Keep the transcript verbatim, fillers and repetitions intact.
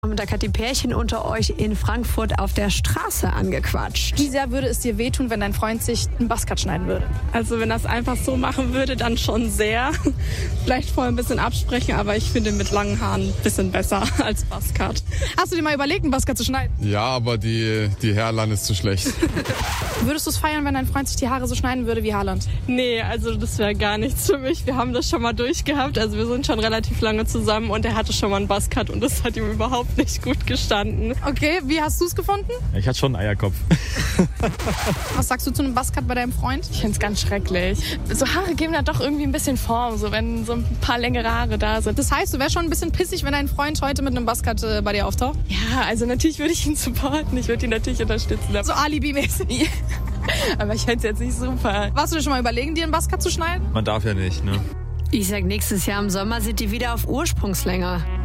Und da hat die Pärchen unter euch in Frankfurt auf der Straße angequatscht. Wie sehr würde es dir wehtun, wenn dein Freund sich einen Buzzcut schneiden würde? Also wenn er es einfach so machen würde, dann schon sehr. Vielleicht vorher ein bisschen absprechen, aber ich finde mit langen Haaren ein bisschen besser als Buzzcut. Hast du dir mal überlegt, einen Buzzcut zu schneiden? Ja, aber die, die Haarline ist zu schlecht. Würdest du es feiern, wenn dein Freund sich die Haare so schneiden würde wie Haaland? Nee, also das wäre gar nichts für mich. Wir haben das schon mal durchgehabt. Also wir sind schon relativ lange zusammen und er hatte schon mal einen Buzzcut und das hat ihm überhaupt nicht gut gestanden. Okay, wie hast du es gefunden? Ich hatte schon einen Eierkopf. Was sagst du zu einem Buzzcut bei deinem Freund? Ich finde es ganz schrecklich. So Haare geben da doch irgendwie ein bisschen Form, so wenn so ein paar längere Haare da sind. Das heißt, du wärst schon ein bisschen pissig, wenn dein Freund heute mit einem Buzzcut äh, bei dir auftaucht? Ja, also natürlich würde ich ihn supporten. Ich würde ihn natürlich unterstützen. So Alibi-mäßig. Aber ich fände es jetzt nicht super. Warst du dir schon mal überlegen, dir einen Buzzcut zu schneiden? Man darf ja nicht, ne? Ich sag, nächstes Jahr im Sommer sind die wieder auf Ursprungslänge.